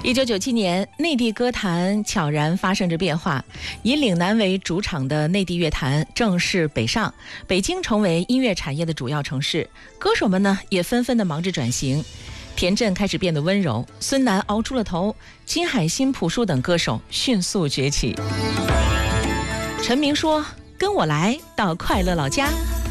1997年，内地歌坛悄然发生着变化，以岭南为主场的内地乐坛正式北上，北京成为音乐产业的主要城市，歌手们呢也纷纷的忙着转型。田震开始变得温柔，孙楠熬出了头，金海心、朴树等歌手迅速崛起。陈明说：“跟我来到快乐老家。”